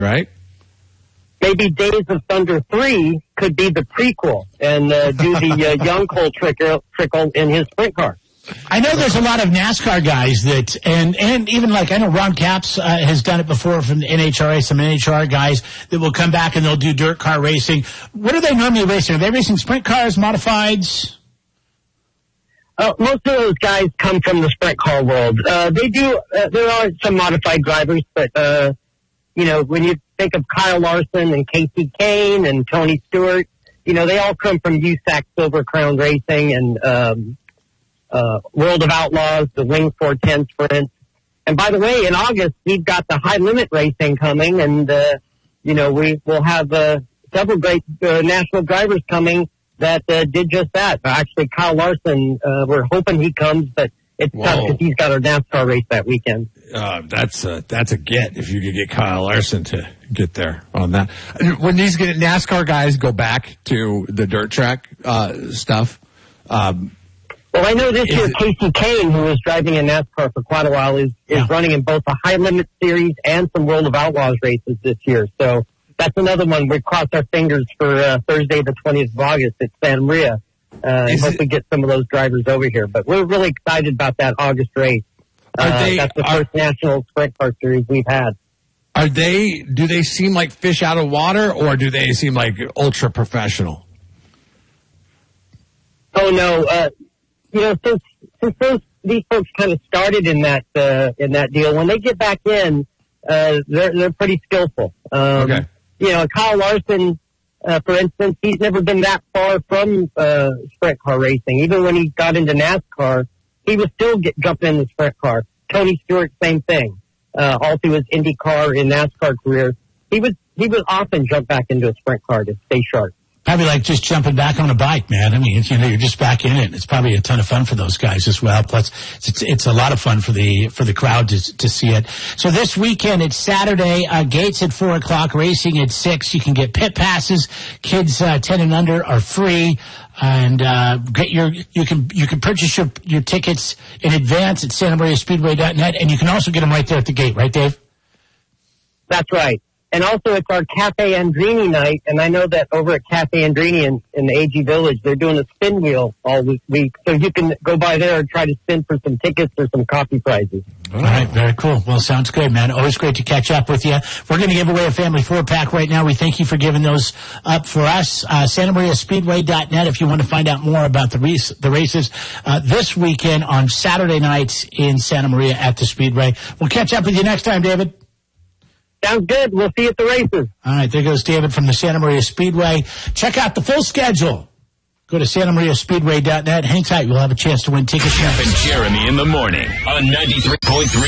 right? Maybe Days of Thunder 3 could be the prequel and do the young Cole trickle in his sprint car. I know there's a lot of NASCAR guys that, and even like I know Ron Capps has done it before from the NHRA, some NHR guys that will come back and they'll do dirt car racing. What are they normally racing? Are they racing sprint cars, modifieds? Most of those guys come from the sprint car world. They do, there are some modified drivers, but, when you think of Kyle Larson and Casey Kane and Tony Stewart, they all come from USAC Silver Crown Racing and, World of Outlaws, the Wing 410 sprint. And by the way, in August, we've got the high limit racing coming and, we will have, several great, national drivers coming that, did just that. Actually, Kyle Larson, we're hoping he comes, but it's tough because he's got our NASCAR race that weekend. That's a get if you could get Kyle Larson to get there on that. When these NASCAR guys go back to the dirt track, stuff, well, I know this year Casey Kane, who was driving in NASCAR for quite a while, is running in both the High Limit Series and some World of Outlaws races this year. So that's another one. We cross our fingers for Thursday, the 20th of August at Santa Maria. And hope we get some of those drivers over here. But we're really excited about that August race. That's the first national sprint car series we've had. Do they seem like fish out of water, or do they seem like ultra professional? Oh, no. Since these folks kind of started in that deal, when they get back in, they're pretty skillful. Okay. Kyle Larson, for instance, he's never been that far from sprint car racing. Even when he got into NASCAR, he was still jumping in the sprint car. Tony Stewart, same thing. All through his IndyCar and NASCAR career, he would often jump back into a sprint car to stay sharp. Probably like just jumping back on a bike, man. I mean, you're just back in it. It's probably a ton of fun for those guys as well. Plus, it's a lot of fun for the crowd to see it. So this weekend, it's Saturday, gates at 4:00, racing at 6. You can get pit passes. Kids 10 and under are free. And you can purchase your tickets in advance at SantaMariaSpeedway.net, and you can also get them right there at the gate, right, Dave? That's right. And also, it's our Cafe Andrini night, and I know that over at Cafe Andrini in the AG Village, they're doing a spin wheel all week, so you can go by there and try to spin for some tickets or some coffee prizes. All right, very cool. Well, sounds good, man. Always great to catch up with you. We're going to give away a family 4-pack right now. We thank you for giving those up for us. SantaMariaSpeedway.net if you want to find out more about the races this weekend on Saturday nights in Santa Maria at the Speedway. We'll catch up with you next time, David. Sounds good. We'll see you at the races. All right, there goes David from the Santa Maria Speedway. Check out the full schedule. Go to SantaMariaSpeedway.net. Hang tight. You'll have a chance to win tickets. Jeff and Jeremy in the morning on 93.3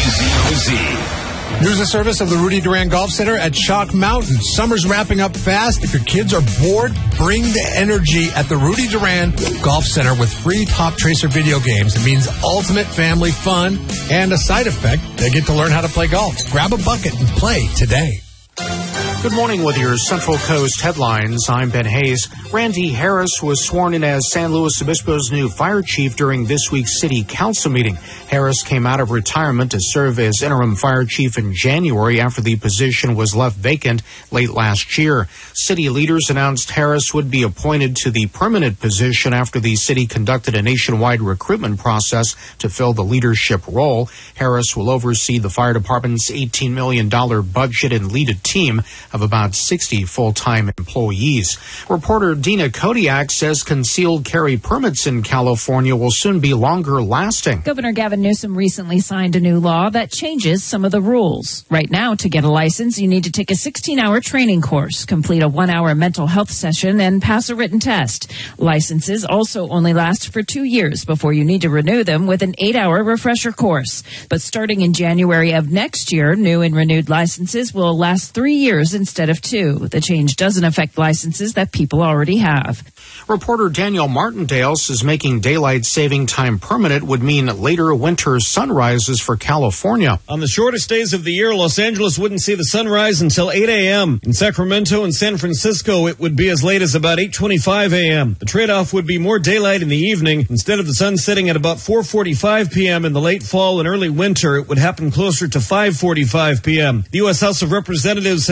KZOZ. News and service of the Rudy Duran Golf Center at Chalk Mountain. Summer's wrapping up fast. If your kids are bored, bring the energy at the Rudy Duran Golf Center with free Top Tracer video games. It means ultimate family fun, and a side effect, they get to learn how to play golf. Grab a bucket and play today. Good morning with your Central Coast headlines. I'm Ben Hayes. Randy Harris was sworn in as San Luis Obispo's new fire chief during this week's city council meeting. Harris came out of retirement to serve as interim fire chief in January after the position was left vacant late last year. City leaders announced Harris would be appointed to the permanent position after the city conducted a nationwide recruitment process to fill the leadership role. Harris will oversee the fire department's $18 million budget and lead a team of about 60 full-time employees. Reporter Dina Kodiak says concealed carry permits in California will soon be longer lasting. Governor Gavin Newsom recently signed a new law that changes some of the rules. Right now, to get a license, you need to take a 16-hour training course, complete a 1-hour mental health session, and pass a written test. Licenses also only last for 2 years before you need to renew them with an 8-hour refresher course. But starting in January of next year, new and renewed licenses will last 3 years instead of 2. The change doesn't affect licenses that people already have. Reporter Danielle Martindale says making daylight saving time permanent would mean later winter sunrises for California. On the shortest days of the year, Los Angeles wouldn't see the sunrise until 8 a.m. In Sacramento and San Francisco, it would be as late as about 8:25 a.m. The trade-off would be more daylight in the evening. Instead of the sun setting at about 4:45 p.m. in the late fall and early winter, it would happen closer to 5:45 p.m. The U.S. House of Representatives